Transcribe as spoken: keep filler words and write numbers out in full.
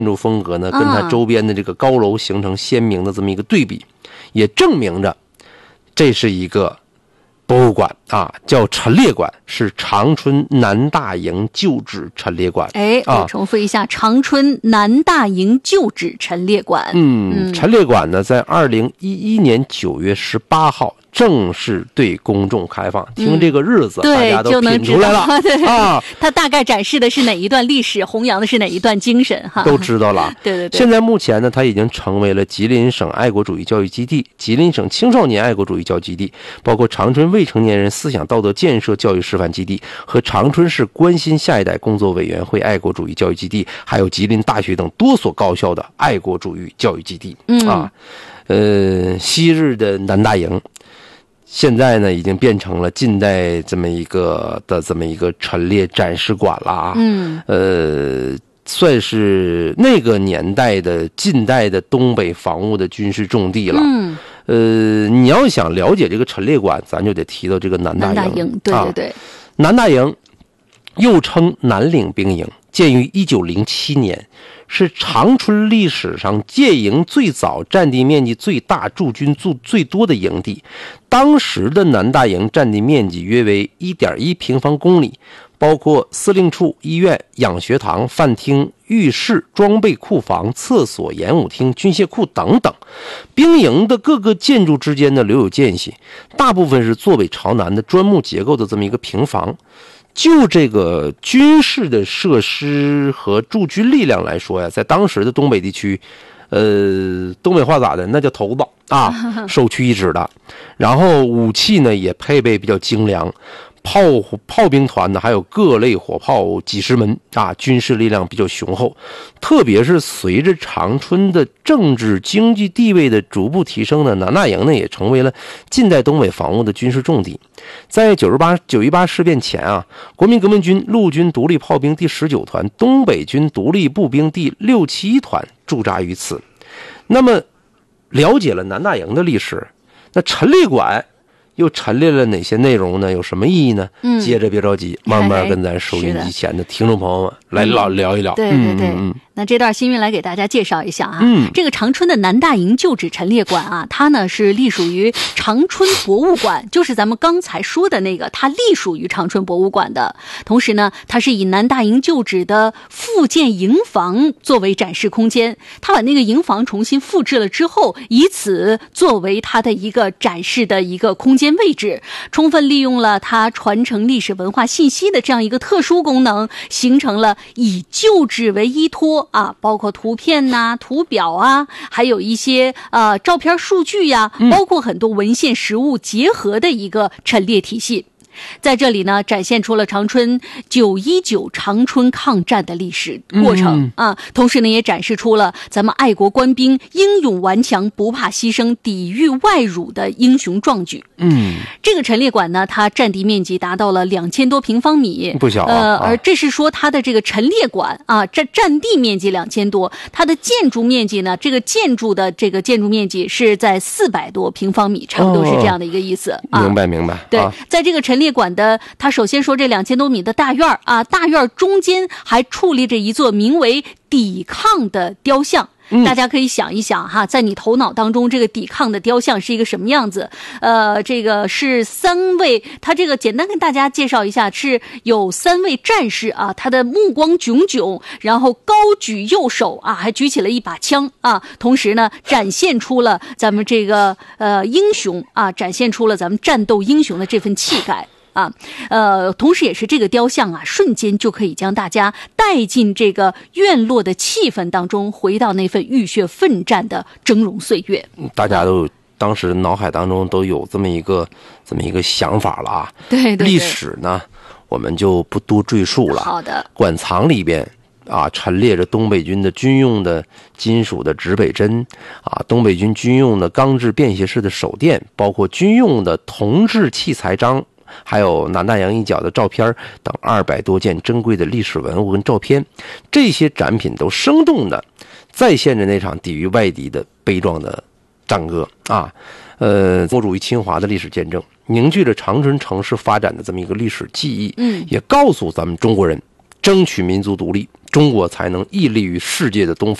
筑风格呢，跟它周边的这个高楼形成鲜明的这么一个对比，也证明着这是一个博物馆啊，叫陈列馆，是长春南大营旧址陈列馆。 哎，我重复一下，啊、长春南大营旧址陈列馆。 嗯，嗯陈列馆呢，在二零一一年九月十八号正式对公众开放。听这个日子，嗯、大家都品出来了对啊。 它大概展示的是哪一段历史，弘扬的是哪一段精神，哈， 都知道了。 对对对。 现在目前呢，它已经成为了吉林省爱国主义教育基地、吉林省青少年爱国主义教育基地，包括长春未成年人思想道德建设教育示范基地和长春市关心下一代工作委员会爱国主义教育基地，还有吉林大学等多所高校的爱国主义教育基地。 嗯啊，呃，昔日的南大营。现在呢，已经变成了近代这么一个的这么一个陈列展示馆了啊。 嗯， 呃，算是那个年代的近代的东北防务的军事重地了。 嗯， 呃，你要想了解这个陈列馆，咱就得提到这个南大营。 南大营，对对对。 啊、南大营又称南岭兵营，建于一九零七年。是长春历史上建营最早、占地面积最大、驻军驻最多的营地。当时的南大营占地面积约为 一点一平方公里，包括司令处、医院、养学堂、饭厅、浴室、装备库房、厕所、演武厅、军械库等等。兵营的各个建筑之间呢留有间隙，大部分是坐北朝南的砖木结构的这么一个平房。就这个军事的设施和驻军力量来说呀，在当时的东北地区，呃，东北话咋的，那叫头子啊，首屈一指的。然后武器呢也配备比较精良，炮炮兵团呢还有各类火炮几十门啊，军事力量比较雄厚。特别是随着长春的政治经济地位的逐步提升呢，南大营呢也成为了近代东北防务的军事重地。在九十八九一八事变前啊，国民革命军陆军独立炮兵第十九团、东北军独立步兵第六七团驻扎于此。那么，了解了南大营的历史，那陈列馆又陈列了哪些内容呢？有什么意义呢？嗯，接着别着急，慢慢跟咱收音机前的听众朋友们来聊聊一聊。 对对对。 嗯嗯那这段新闻来给大家介绍一下啊， 嗯， 这个长春的南大营旧址陈列馆啊，它呢是隶属于长春博物馆，就是咱们刚才说的那个，它隶属于长春博物馆的。同时呢，它是以南大营旧址的复建营房作为展示空间，它把那个营房重新复制了之后，以此作为它的一个展示的一个空间位置，充分利用了它传承历史文化信息的这样一个特殊功能，形成了以旧址为依托啊，包括图片呐、啊、图表啊，还有一些呃照片数据呀、啊，包括很多文献实物结合的一个陈列体系。在这里呢，展现出了长春九一九长春抗战的历史过程、嗯、啊，同时呢，也展示出了咱们爱国官兵英勇顽强、不怕牺牲、抵御外辱的英雄壮举。 嗯， 这个陈列馆呢，它占地面积达到了两千多平方米， 不小啊。 呃，而这是说它的这个陈列馆啊，占占地面积两千多，它的建筑面积呢，这个建筑的这个建筑面积是在四百多平方米，差不多是这样的一个意思。 哦啊、明白明白。 对， 啊、 在这个陈列馆的，它首先说这两千多米的大院啊，大院中间还矗立着一座名为抵抗的雕像。 嗯、 大家可以想一想哈，在你头脑当中，这个抵抗的雕像是一个什么样子？呃，这个是三位，他这个简单跟大家介绍一下，是有三位战士啊，他的目光炯炯，然后高举右手啊，还举起了一把枪啊，同时呢，展现出了咱们这个呃英雄啊，展现出了咱们战斗英雄的这份气概。啊，呃，同时也是这个雕像啊，瞬间就可以将大家带进这个院落的气氛当中，回到那份浴血奋战的峥嵘岁月。 大家都当时脑海当中都有这么一个这么一个想法了啊。 对对对。 历史呢，我们就不多赘述了。 好的。 馆藏里边啊，陈列着东北军的军用的金属的指北针啊，东北军军用的钢制便携式的手电，包括军用的铜制器材章。还有南大营一角的照片等二百多件珍贵的历史文物跟照片，这些展品都生动的再现着那场抵御外敌的悲壮的战歌啊！呃，国主与侵华的历史见证，凝聚着长春城市发展的这么一个历史记忆， 嗯， 也告诉咱们中国人争取民族独立、 中国才能屹立于世界的东方。